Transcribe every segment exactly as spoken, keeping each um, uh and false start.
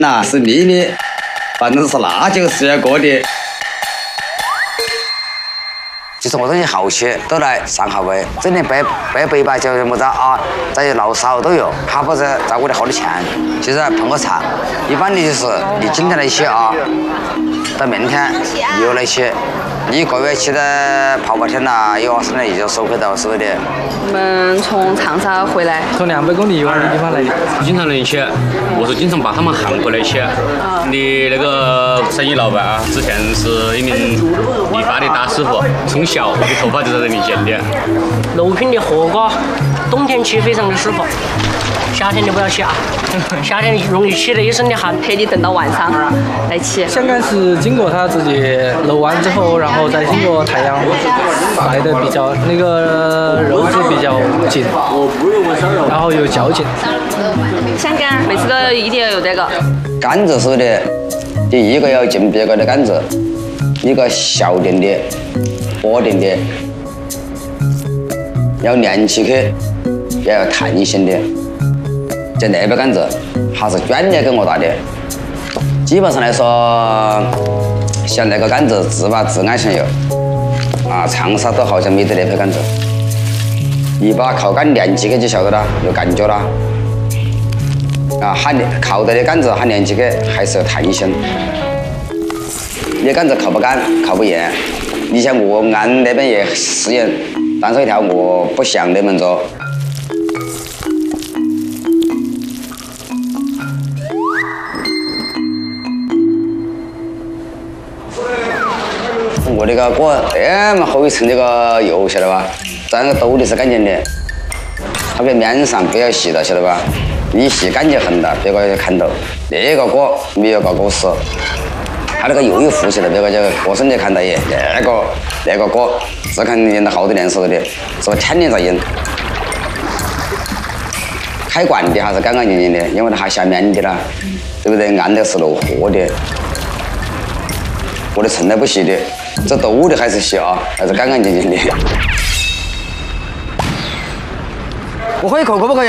那是秘密，反正是那就是要过的。 就是我这些后期都来上后背，整天背背背吧，就是么子啊，在闹少都有，哈不是在我的后头欠，就是碰个茶。一般的就是你今天来起啊，到明天又来起，你一个月起的跑八天啦，有二十天也就收回到手的。 我们从长沙回来， 从两百公里以外的地方来的。 经常能起，我是经常把他们喊过来起。你那个生意老板啊，之前是一名理发的大师傅，从小我的头发就在这里剪的。 肉品的货嘎，冬天起非常的舒服，夏天就不要起啊，夏天容易起了一身的汗， 特地等到晚上来起。 香干是经过它自己揉完之后，然后再经过太阳晒的比较那个肉质比较紧，然后又较劲。 香干每次都一定要有这个。 杆子是的，第一个要进别个的杆子，一个小点的、薄点的，要连起去，也要弹性的。在那边杆子还是专业给我打的，基本上来说，像那个杆子治吧治安全有，啊，长沙都好像没得那批杆子。一把靠杆连起去就晓得了，有感觉了。啊，它靠得的杆子它连起去还是有弹性。你杆子靠不干，靠不严。你像我按那边也适应，但是一条我不像那么做。我这个锅那么厚一层这个油，晓得吧？在那个兜里是干净的，它在面上不要洗的，晓得吧？你洗干净很的，别个看到那个锅没有搞过湿，它那个油一浮起来，别个就过身就看到耶，那个那个锅是看用了好多年时候的，是不天天在用。开罐的还是干干净净的，因为它还下面的啦，对不对？按的是漏货的，我的从来不洗的，这兜的还是洗啊，还是干干净净的。我喝一口可不可以？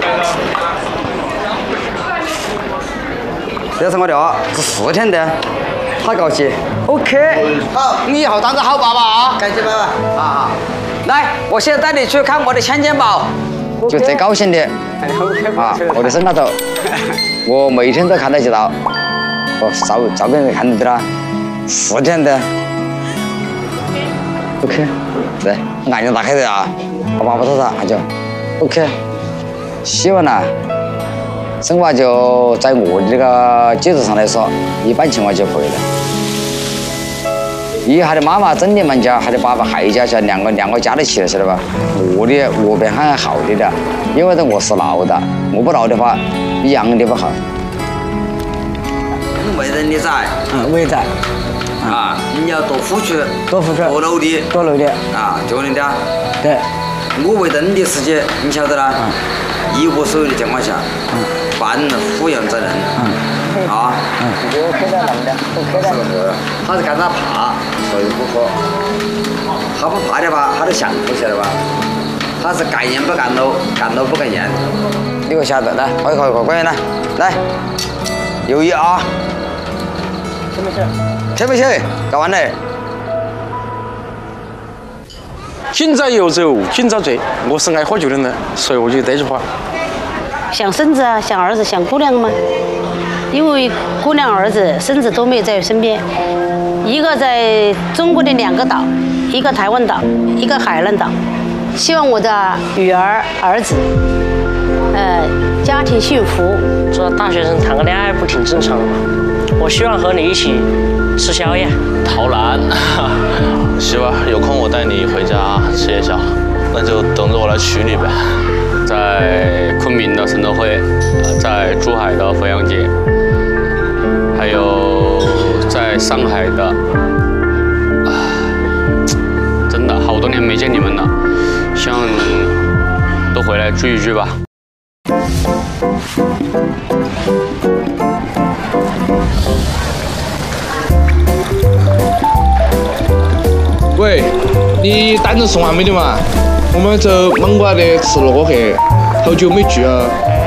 这是我的啊，是四天的，好高兴。OK， 好，你以后当个好爸爸啊！感谢爸爸。啊好，来，我现在带你去看我的千钱宝，就最高兴的啊！我的身高头，我每天都看得起到，我照照片都看得到啦，四天的。OK， 来，眼睛打开的啊，我爸爸多少，那就 OK。希望呢。生娃就在我的这个基础上来说，一般情况就可以了。以他的妈妈整天忙家，他的爸爸还家家，两个两个加在一起了，晓得吧？我的我比还好的了，因为我是闹的，我不闹的话，一样的不好。为人的崽，嗯，为崽，啊，你要多付出，多付出，多努力，多努力，啊，就那点。对，我为人的事情，你晓得啦，一无所有的情况下，嗯。半抚养责任，嗯，啊，嗯，我给他弄的，我给他。是，他是干他怕，所以不喝。他不怕的话，他都想吐，晓得吧？他是干烟不干喽，干喽不干烟。你给我晓得，来，喝一口，喝，快点来，来，留意啊！听没听？听没听？搞完了。 今朝有酒今朝醉，我是爱喝酒的人，所以我就这句话。 想孙子啊，想儿子，想姑娘吗？因为姑娘、儿子、孙子都没有在身边，一个在中国的两个岛，一个台湾岛，一个海南岛。希望我的女儿、儿子，呃，家庭幸福。 做大学生谈个恋爱不挺正常的吗？我希望和你一起吃宵夜。 逃难， 媳妇，有空我带你回家吃夜宵，那就等着我来娶你呗。 在昆明的神乐会，在珠海的汾阳节，还有在上海的，啊，真的好多年没见你们了，希望都回来聚一聚吧。 喂，你单子送完没得嘛？我们走芒果的吃了喝去，好久没聚啊。